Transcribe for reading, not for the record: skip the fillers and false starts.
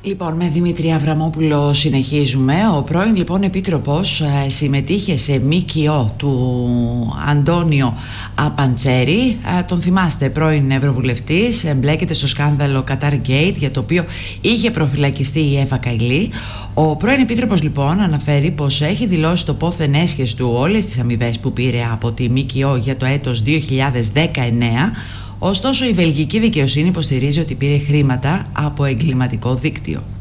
Λοιπόν, με Δημήτρη Αβραμόπουλο συνεχίζουμε. Ο πρώην λοιπόν Επίτροπος συμμετείχε σε ΜΚΟ του Αντώνιο Απαντσέρη. Τον θυμάστε, πρώην Ευρωβουλευτής, εμπλέκεται στο σκάνδαλο Qatar Gate, για το οποίο είχε προφυλακιστεί η Εύα Καηλή. Ο πρώην Επίτροπος λοιπόν αναφέρει πως έχει δηλώσει το πόθεν έσχες του όλες τις αμοιβές που πήρε από τη ΜΚΟ για το έτος 2019. Ωστόσο, η βελγική δικαιοσύνη υποστηρίζει ότι πήρε χρήματα από εγκληματικό δίκτυο.